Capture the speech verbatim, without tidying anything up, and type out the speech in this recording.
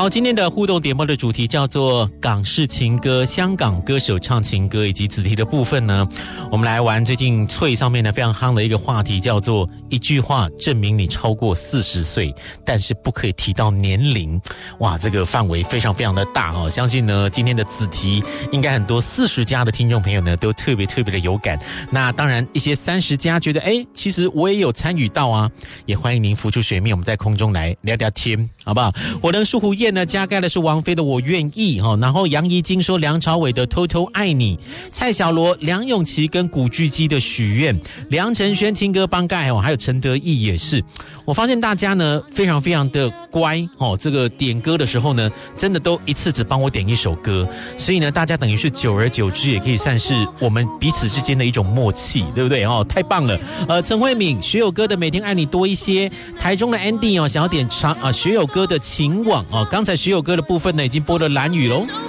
好，今天的互动点播的主题叫做港式情歌，香港歌手唱情歌，以及子题的部分呢，我们来玩最近脆上面呢非常夯的一个话题，叫做一句话证明你超过四十岁，但是不可以提到年龄。哇，这个范围非常非常的大哦，相信呢今天的子题应该很多四十加的听众朋友呢都特别特别的有感。那当然一些三十加觉得哎，其实我也有参与到啊，也欢迎您浮出水面，我们在空中来聊聊天，好不好？我的舒湖燕呢加盖的是王菲的我愿意，然后杨怡晶说梁朝伟的偷偷爱你，蔡小罗、梁咏琪跟古巨基的许愿，梁承轩情歌帮盖，还有陈德义也是。我发现大家呢非常非常的乖哦，这个点歌的时候呢真的都一次只帮我点一首歌，所以呢大家等于是久而久之也可以算是我们彼此之间的一种默契，对不对哦？太棒了。呃，陈慧敏学友歌的每天爱你多一些，台中的 Andy 哦想要点唱啊学友歌的情网哦，刚才学友歌的部分呢已经播了蓝雨喽。